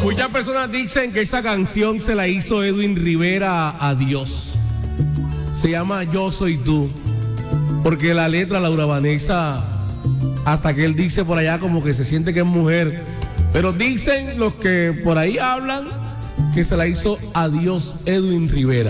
Muchas personas dicen que esa canción se la hizo Edwin Rivera a Dios. Se llama Yo Soy Tú. Porque la letra, Laura Vanessa, hasta que él dice por allá como que se siente que es mujer. Pero dicen los que por ahí hablan que se la hizo a Dios Edwin Rivera.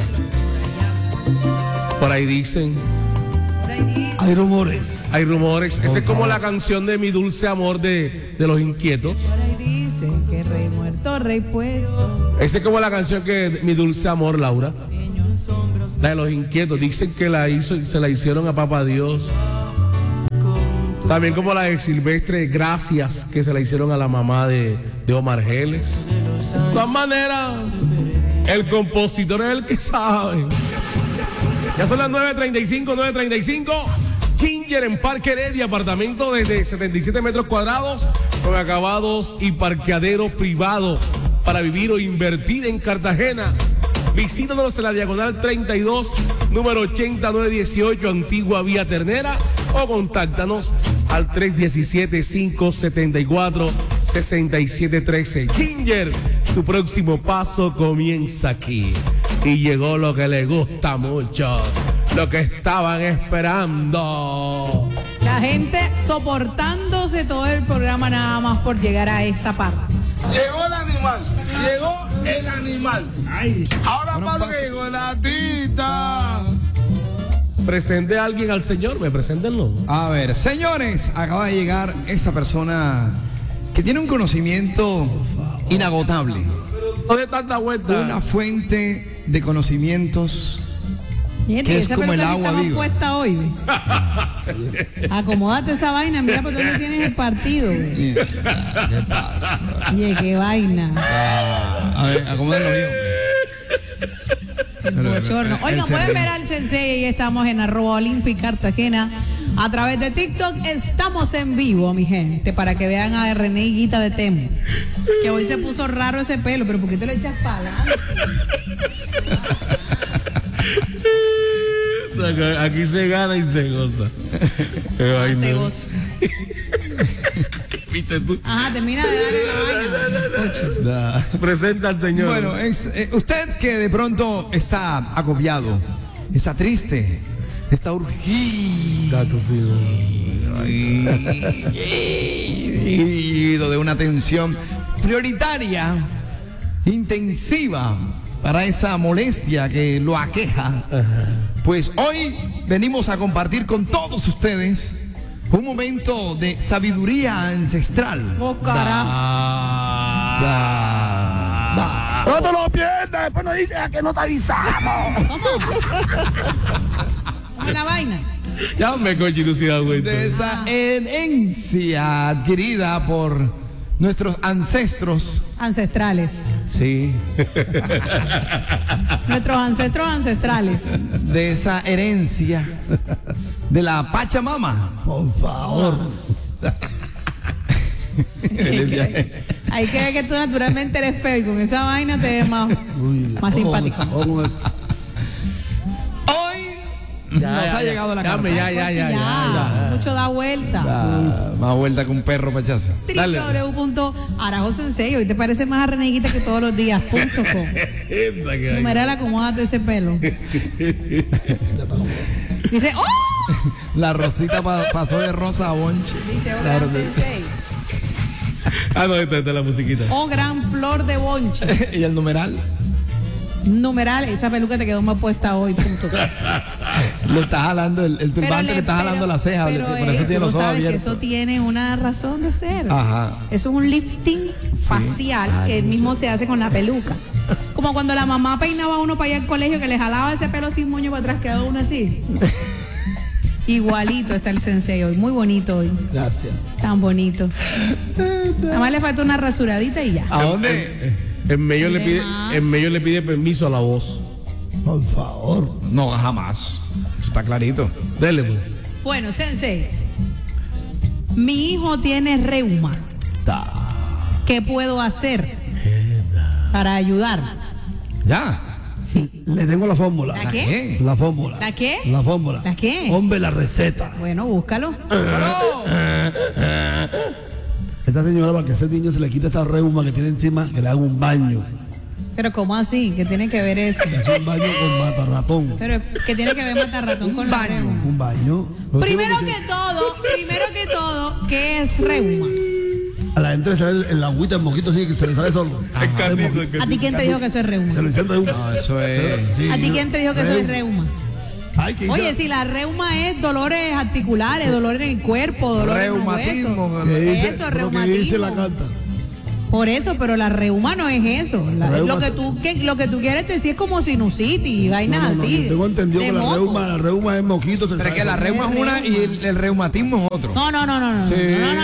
Por ahí dicen. Hay rumores. Hay rumores. Esa es como la canción de Mi Dulce Amor de Los Inquietos. Por ahí dicen que rey muerto, rey puesto. Esa es como la canción que Mi Dulce Amor, Laura. La de Los Inquietos. Dicen que se la hicieron a Papá Dios. También como la de Silvestre, Gracias, que se la hicieron a la mamá de Omar Geles. De todas maneras, el compositor es el que sabe. Ya son las 9:35. Ginger en Parque Heredia, apartamento desde 77 metros cuadrados con acabados y parqueadero privado para vivir o invertir en Cartagena. Visítanos en la diagonal 32, número 8918, Antigua Vía Ternera, o contáctanos al 317-574-6713. Ginger, tu próximo paso comienza aquí. Y llegó lo que le gusta mucho, lo que estaban esperando. La gente soportándose todo el programa nada más por llegar a esta parte. Llegó el animal. Ay. Ahora pasa que llegó la tita. Presente a alguien al señor, me preséntenlo. A ver, señores, acaba de llegar esa persona que tiene un conocimiento inagotable. No de tanta vuelta. Una fuente de conocimientos Gente, que es esa como el peluca agua estaba viva. puesta hoy. Acomódate esa vaina, mira, porque tú no tienes el partido. ¿Qué pasa? Oye, qué vaina. A ver, acomódalo bien. El bochorno. Oigan, pueden ver al Sensei y estamos en @Olympic Cartagena. A través de TikTok estamos en vivo, mi gente, para que vean a René Higuita de Temo. Que hoy se puso raro ese pelo, pero ¿por qué te lo echas para adelante? Aquí se gana y se goza. Se goza. ¿Viste tú? Ajá, termina de darle la vaina. Ocho. Presenta al señor. Bueno, usted que de pronto está agobiado, está triste, está urgido de una atención prioritaria, intensiva para esa molestia que lo aqueja. Pues hoy venimos a compartir con todos ustedes un momento de sabiduría ancestral. Oh, carajo. No te lo pierdas, después nos dices que no te avisamos. ¿Cómo es la vaina? Ya me constitucidad, güey. De esa herencia adquirida por nuestros ancestros. Ancestrales. Sí. Nuestros ancestros ancestrales. De esa herencia de la Pachamama. Por favor. Hay que ver que tú naturalmente eres feo y con esa vaina te ves más simpático. Hoy nos ha llegado la carta. Ya. Mucho da vuelta. Más vuelta que un perro pachazo. www.arajosensei. Hoy te parece más a Reneguita que todos los días. .com. Numeral, acomódate ese pelo. Dice, ¡oh! La Rosita pasó de rosa a bonche. Dice, oh, Claro, gran sensei. No, esta es la musiquita. Oh, gran flor de bonche. ¿Y el numeral? Numeral, esa peluca te quedó más puesta hoy. Le está jalando el turbante, le está jalando la ceja. Por eso tiene los ojos abiertos. Eso tiene una razón de ser. Ajá. Eso es un lifting facial que él mismo se hace con la peluca. Como cuando la mamá peinaba a uno para ir al colegio, que le jalaba ese pelo sin moño para atrás, quedaba uno así. Igualito está el sensei hoy, muy bonito hoy. Gracias. Tan bonito. Nada más le falta una rasuradita y ya. ¿A dónde? En medio le pide permiso a la voz. Por favor. No, jamás. Eso está clarito. Dele, pues. Bueno, sensei, mi hijo tiene reuma. ¿Qué puedo hacer para ayudar? Ya. Sí. Le tengo la fórmula. ¿La qué? La fórmula. ¿La qué? La fórmula. ¿La qué? Hombre, la receta. Bueno, búscalo. Esta señora, para que ese niño se le quite esa reuma que tiene encima, que le haga un baño. Pero ¿cómo así? ¿Qué tiene que ver eso? Le hace un baño con matarratón. Pero ¿qué tiene que ver matarratón con la reuma? Un baño. Primero que todo, ¿qué es reuma? A la gente le sale el agüita, el moquito, así que se le sale solo. ¿A ti quién te dijo que eso es reuma? Se le dicen reuma. No, eso es. Sí, ¿A ti quién te dijo que eso es reuma? Ay, ¿qué Oye, dice? si la reuma es dolores articulares, dolores en el cuerpo, dolores en los Reumatismo. huesos. ¿Qué dice? Eso, Pero ¿qué dice la reumatismo. carta? Por eso, pero la reuma no es eso. Reuma Lo que tú quieres decir es como sinusitis y vainas No, así. yo tengo entendido de que moco. la reuma es moquito. Pero es que la reuma es una y el reumatismo es otro. No. Sí.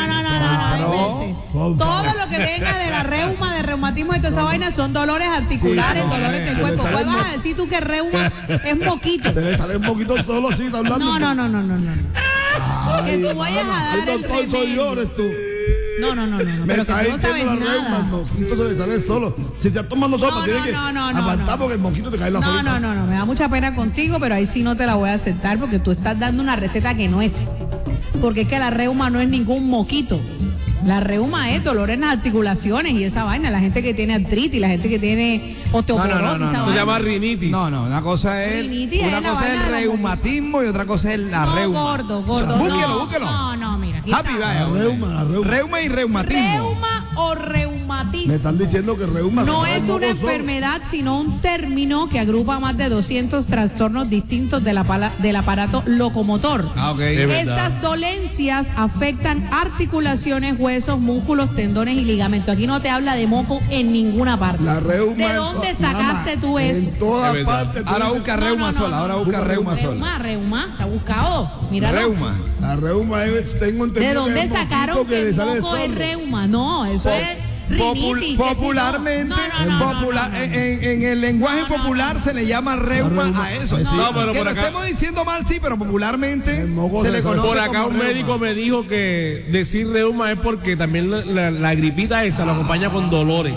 No. Claro. Todo lo que venga de la reuma, de reumatismo y toda esa vaina son dolores articulares, Sí, dolores del se cuerpo. le sale ¿Cuál vas a mo- decir tú que reuma es moquito? Se le sale un moquito solo así, está hablando. No. Que Ay, tú vayas mamá, a dar el el doctor soy yo, remedio. eres tú. No. Me Pero que está tú no sabes diciendo la reuma, nada. el moquito se le sale solo. Si estás tomando sopa, tienes que aguantar porque el moquito te cae en la sopa. No. Me da mucha pena contigo, pero ahí sí no te la voy a aceptar porque tú estás dando una receta que no es. Porque es que la reuma no es ningún moquito. La reuma es dolor en las articulaciones y esa vaina. La gente que tiene artritis, la gente que tiene osteoporosis, No. esa Se vaina. llama rinitis. No, una cosa es Rinitis una es la cosa es vaina el de los reumatismo y otra cosa es la No, reuma. gordo. Búsquelo. No, mira. aquí Happy, está. vaya. La reuma. Reuma y reumatismo. Reuma o reumatismo. Me están diciendo que reuma No se es cae una el moco solo. enfermedad, sino un término que agrupa más de 200 trastornos distintos del aparato locomotor. Ah, ok. Es verdad. Estas dolencias afectan articulaciones, huesos, músculos, tendones y ligamentos. Aquí no te habla de moco en ninguna parte. La reuma. ¿De en dónde to- sacaste mamá, tú eso? En todas Es verdad. partes. tú Ahora dices- busca reuma sola, ahora busca reuma sola. Reuma, está buscado. Míralo. Reuma. La reuma es, tengo entendido ¿De que dónde es sacaron moquito que le el sale moco es solo. reuma? No, eso es rinitis. Popularmente, en el lenguaje popular se le llama reuma reuma, a eso. sí. No, pero que por lo acá- estemos diciendo mal, sí, pero popularmente El moco se se le le conoce Por acá como un reuma. médico me dijo que decir reuma es porque también la gripita esa lo acompaña con dolores.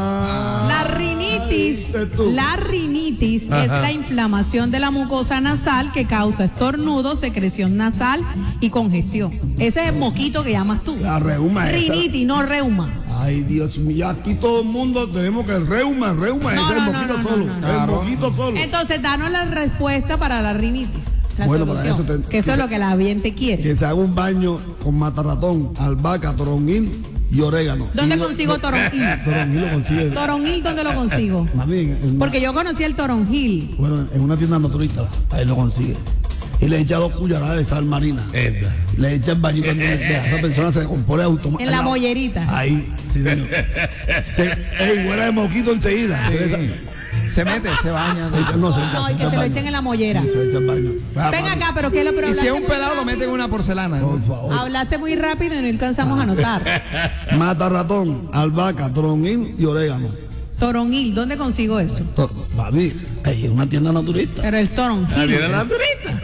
La rinitis es la inflamación de la mucosa nasal que causa estornudo, secreción nasal y congestión. Ese es el moquito que llamas tú. La reuma es. Rinitis, no reuma. Ay, Dios mío, aquí todo el mundo tenemos que el reuma No, es el no, moquito no, solo. no, no, El moquito solo. Entonces, danos la respuesta para la rinitis. La Bueno, para solución, eso que eso es lo que la ambiente quiere. Que se haga un baño con matarratón, albahaca, toronil y orégano. ¿Dónde Y consigo toronjil? Toronil lo consigue. Toronjil, ¿dónde lo consigo? Mami, Porque yo conocí el toronjil. bueno, en una tienda naturista, ahí lo consigue. Y le echa 2 cucharadas de sal marina. Le echa el bañito de esa persona se compone automáticamente. En la mollerita. Ahí, sí, señor. Ey, huele de moquito enseguida. Se mete, se baña. No, y que se lo echen en la mollera. Se echa el baño. Ven acá, pero ¿qué es lo pero Y si es un hablaste muy pedado, lo meten en una porcelana. Por favor. Hablaste muy rápido y no alcanzamos a anotar. Matarratón, albahaca, toronil y orégano. Toronil, ¿dónde consigo eso? Papi, ahí en una tienda naturista. Pero el toronjil. ¿Tiene la durita?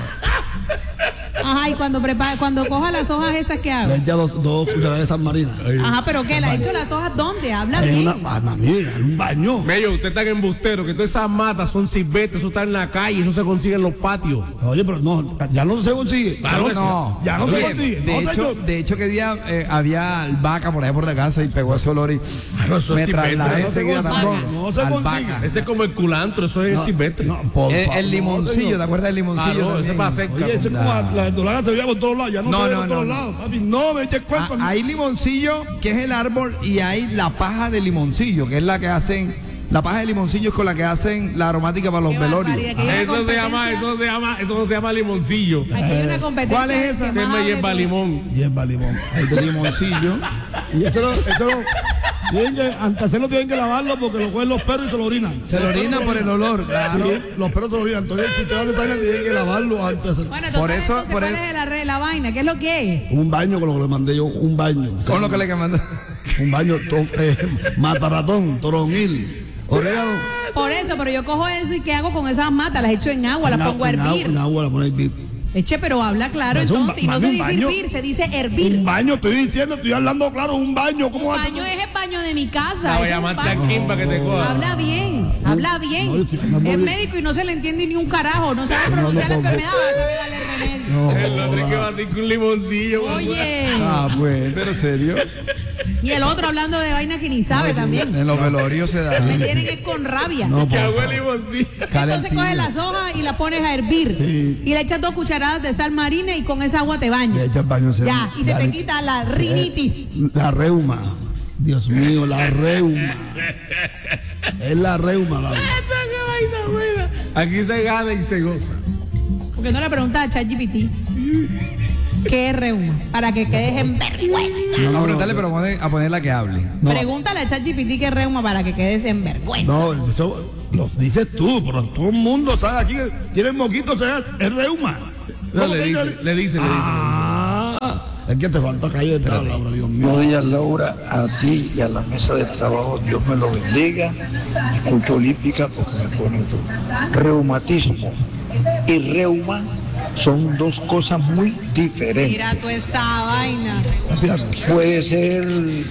Ajá, y cuando coja las hojas esas, ¿qué Le hago? echa 2 cucharadas de sal marina. Ajá, pero ¿qué? ¿La he hecho las hojas dónde? Habla En bien. una, mami, en un baño. Bello, usted está en embustero, que todas esas matas son silvestres, eso está en la calle, eso se consigue en los patios. Oye, pero no, ya no se consigue. Claro que No, Ya no se Oye, consigue. de hecho que día había albahaca por allá por la casa y pegó ese olor y Claro, eso es me trasladé silvestre. enseguida No se también. consigue, no se Albahaca. Ese es como el culantro, eso es silvestre. El limoncillo, ¿te acuerdas del limoncillo? Claro, ese también? para hacer Oye, eso es como la verdolaga se veía por todos lados. Ya no, No, se ve no, por todos no, lados. Papi, no me eches cuento. Hay limoncillo, que es el árbol, y hay la paja de limoncillo, que es la que hacen. La paja de limoncillo es con la que hacen la aromática para los Qué velorios. barbaridad, que hay una Eso no se llama limoncillo. Aquí hay una competencia. ¿Cuál es esa? que Se más me hable lleva tú. limón. Hierba limón. El de limoncillo. Y esto tienen que, antes de hacerlo tienen que lavarlo porque lo cogen los perros y se lo orinan. Se lo orina por el olor, claro. Sí, los perros se lo orinan. Entonces, si usted va a hacer, tienen que lavarlo antes de hacer. Bueno, Por entonces, eso- ¿cuál es la vaina? ¿Qué es lo que es? Un baño con lo que le mandé yo, un baño. Con lo que le mandó. Un baño, matarratón, toronil, orégano. Por eso, pero yo cojo eso y ¿qué hago con esas matas? Las echo en agua, las pongo a hervir. En agua la pone a hervir. Eche, pero habla claro Es un entonces. Y no se un dice baño. hervir, se dice hervir. Un baño, estoy diciendo, estoy hablando claro, un baño. ¿Cómo Un vas a baño es el baño de mi La casa. voy a Es un llamar baño. a Kim para que te coja. Habla bien, habla bien. no, yo estoy hablando Es bien. médico y no se le entiende ni un carajo. No sabe pronunciar la enfermedad, va a saber darle remedio. El otro hay que batir con un limoncillo. Oye, Pues, pero serio. y el otro hablando de vaina que ni sabe también. En los velorios se da. Me tienen es con rabia. No, Que por hago el favor. limoncillo. Entonces coges las hojas y las pones a hervir. Sí. Y le echas 2 cucharadas de sal marina y con esa agua te Le bañas. echas baño. Ya, y se dale. te quita la rinitis. La reuma. Dios mío, la reuma. Es la reuma, la Aquí se gana y se goza. Porque no le preguntas a ChatGPT qué es reuma, para que quedes en vergüenza. No, preguntarle, pero a ponerla que hable. No. Pregúntale a ChatGPT qué es reuma para que quedes en vergüenza. No, eso lo dices tú, pero todo el mundo sabe aquí que tiene moquitos, es reuma. No, ¿Cómo le que dice, dice? le dice. Es que te falta calle de Laura, Dios mío. Buenos días, Laura, a ti y a la mesa de trabajo. Dios me lo bendiga. Escucho olímpica porque me pone todo. Reumatismo y reuma son 2 cosas muy diferentes. Mira tú esa vaina. Fíjate. Puede ser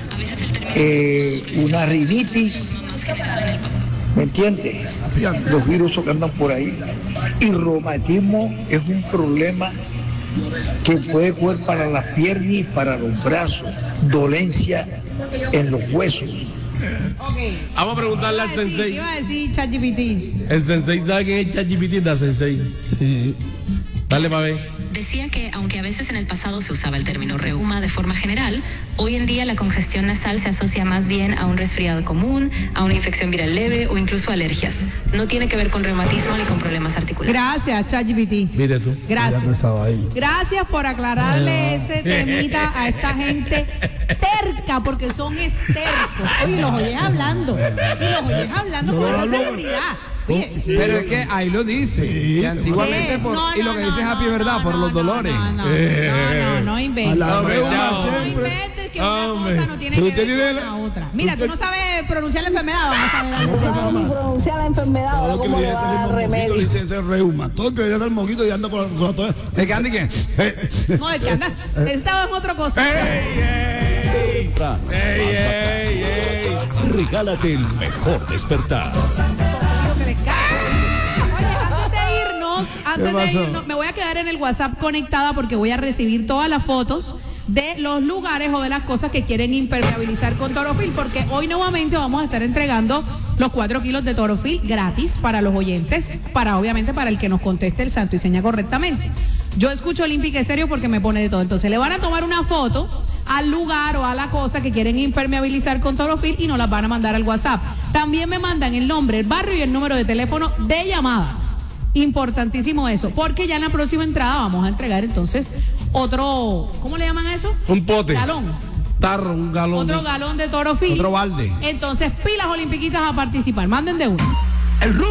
una rinitis, ¿me entiendes? Fíjate. Los virus que andan por ahí. Y reumatismo es un problema que puede coger para las piernas y para los brazos, dolencia en los huesos. Ok. Vamos a preguntarle al ¿Qué sensei. iba a decir ChatGPT? El sensei sabe quién es ChatGPT, da sensei. Sí. Dale para ver. Decía que aunque a veces en el pasado se usaba el término reuma de forma general, hoy en día la congestión nasal se asocia más bien a un resfriado común, a una infección viral leve o incluso alergias. No tiene que ver con reumatismo ni con problemas articulares. Gracias, ChatGPT. Mire tú. Gracias. Fíjate esa vaina. Gracias por aclararle ese temita a esta gente terca, porque son estercos. Oye, los oyes hablando. Y los oyes hablando con esa seguridad. Oye, Pero es que ahí lo dice. Que antiguamente, No, y lo no, que dice no, Happy es verdad, no, por no, los no, dolores. No A inventes. la Hombre, reuma chao. No siempre. inventes que una Hombre. cosa no tiene Si que usted ver tiene con la otra. Mira, tú no sabes pronunciar la enfermedad, vas a saber darle remedio. Pronunciar la enfermedad, Todo lo que cómo le le está va a haciendo dar un moquito remedio. le dice ese reuma. Todo el que le da el moquito y anda con la toalla. ¿Es que Andy qué? No, es que anda, estaba en otra cosa. ¡Ey, ey! Regálate el mejor despertar. Digo que les cae. Oye, antes de irnos, me voy a quedar en el WhatsApp conectada porque voy a recibir todas las fotos de los lugares o de las cosas que quieren impermeabilizar con Torofil, porque hoy nuevamente vamos a estar entregando los 4 kilos de Torofil gratis para los oyentes, obviamente para el que nos conteste el santo y seña correctamente. Yo escucho Olímpica Estéreo porque me pone de todo, entonces le van a tomar una foto al lugar o a la cosa que quieren impermeabilizar con Torofil y nos las van a mandar al WhatsApp. También me mandan el nombre, el barrio y el número de teléfono de llamadas. Importantísimo eso, porque ya en la próxima entrada vamos a entregar entonces otro, ¿cómo le llaman a eso? Un pote. Galón. Tarro, un galón. Otro galón de Torofil. Otro balde. Entonces, pilas olimpiquitas a participar. Manden de uno. El